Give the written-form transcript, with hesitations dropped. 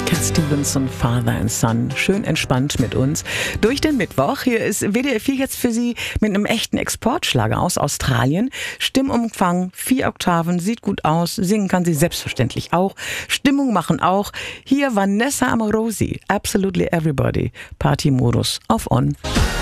Cat Stevens und Father and Son. Schön entspannt mit uns durch den Mittwoch. Hier ist WDR 4 jetzt für Sie mit einem echten Exportschlager aus Australien. Stimmumfang 4 Oktaven, sieht gut aus, singen kann sie selbstverständlich auch. Stimmung machen auch. Hier Vanessa Amorosi, Absolutely Everybody, Party-Modus auf On.